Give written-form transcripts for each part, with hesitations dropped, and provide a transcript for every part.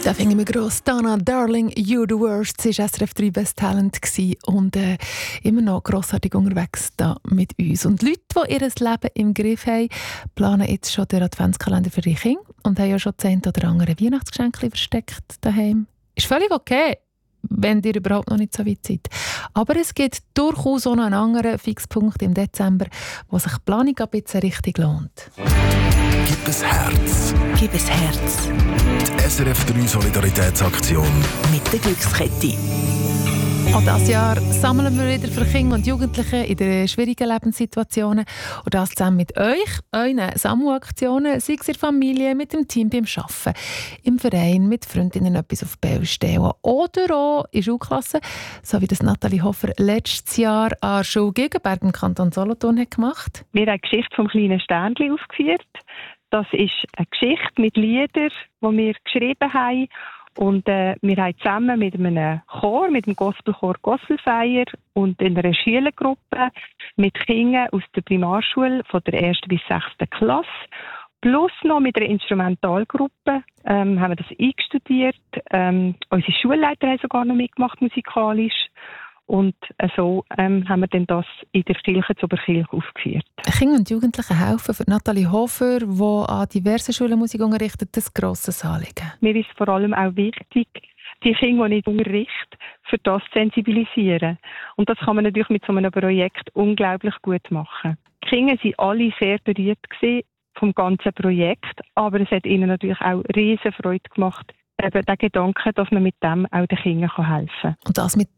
Da fing ich mir gross Dana Darling, You're the Worst. Sie war SRF 3 Best Talent und immer noch grossartig unterwegs da mit uns. Und Leute, die ihr Leben im Griff haben, planen jetzt schon den Adventskalender für ihre Kinder und haben ja schon 10 oder andere Weihnachtsgeschenke versteckt daheim. Ist völlig okay, wenn ihr überhaupt noch nicht so weit seid. Aber es gibt durchaus auch noch einen anderen Fixpunkt im Dezember, wo sich die Planung ein bisschen richtig lohnt. Gib es Herz. Gib es Herz. Die SRF 3 Solidaritätsaktion mit der Glückskette. Auch dieses Jahr sammeln wir wieder für Kinder und Jugendliche in den schwierigen Lebenssituationen. Und das zusammen mit euch, euren Sammelaktionen, sei es in der Familie, mit dem Team beim Arbeiten, im Verein, mit Freundinnen etwas auf die Beine stellen oder auch in Schulklassen, so wie das Nathalie Hofer letztes Jahr an der Schule Gegenberg im Kanton Solothurn hat gemacht. Wir haben die Geschichte vom kleinen Sternli aufgeführt. Das ist eine Geschichte mit Liedern, die wir geschrieben haben. Und wir haben zusammen mit einem Chor, mit dem Gospelchor Gospelfeier und in einer Schülergruppe mit Kindern aus der Primarschule von der 1. bis 6. Klasse plus noch mit einer Instrumentalgruppe haben wir das eingestudiert. Unsere Schulleiter haben sogar noch mitgemacht musikalisch. Und so haben wir dann das in der Kirche zu Oberkirch aufgeführt. Kinder und Jugendliche helfen für Nathalie Hofer, die an diversen Schulen Musik unterrichtet, das grosses Anliegen. Mir ist vor allem auch wichtig, die Kinder, die nicht unterrichten, für das zu sensibilisieren. Und das kann man natürlich mit so einem Projekt unglaublich gut machen. Die Kinder waren alle sehr berührt vom ganzen Projekt, aber es hat ihnen natürlich auch riesen Freude gemacht, eben der Gedanke, dass man mit dem auch den Kindern helfen kann. Und das mit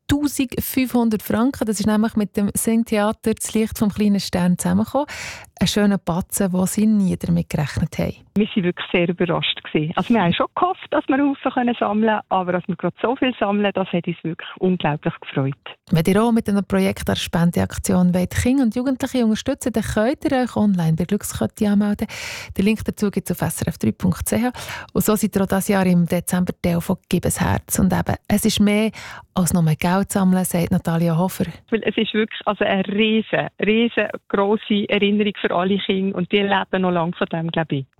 3'500 Franken, das ist nämlich mit dem Singtheater «Das Licht vom kleinen Stern» zusammengekommen. Ein schöner Batzen, den sie nie damit gerechnet haben. Wir waren wirklich sehr überrascht. Also wir haben schon gehofft, dass wir Haufen sammeln können, aber dass wir gerade so viel sammeln, das hat uns wirklich unglaublich gefreut. Wenn ihr auch mit einem Projekt der Spendeaktion Kinder und Jugendliche unterstützen, dann könnt ihr euch online bei Glückskette anmelden. Den Link dazu gibt es auf srf3.ch. Und so seid ihr auch dieses Jahr im Dezember Teil von «Gib es Herz». Und eben, es ist mehr als nur Geld sammeln, sagt Natalia Hofer. Weil es ist wirklich eine riesen grosse Erinnerung für alle Kinder und die leben noch lange von dem, glaube ich.